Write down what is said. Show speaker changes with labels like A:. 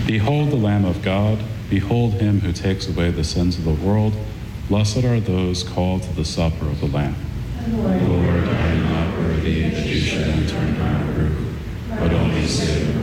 A: Behold the Lamb of God. Behold him who takes away the sins of the world. Blessed are those called to the supper of the Lamb. Lord, I am not worthy that you should enter into my roof, but only say the